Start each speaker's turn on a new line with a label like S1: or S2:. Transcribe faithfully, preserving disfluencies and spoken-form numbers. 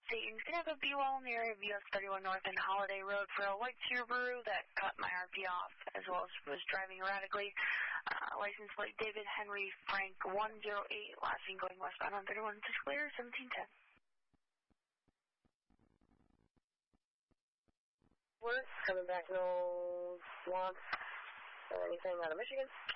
S1: Satan's gonna have a B-well in the area of U S thirty-one North and Holiday Road for a white Subaru that cut my R P off, as well as was driving erratically. Uh, license plate David Henry Frank one zero eight, last seen going westbound on thirty-one, just clear, seventeen ten.
S2: We're coming back, no swamp or anything out of Michigan.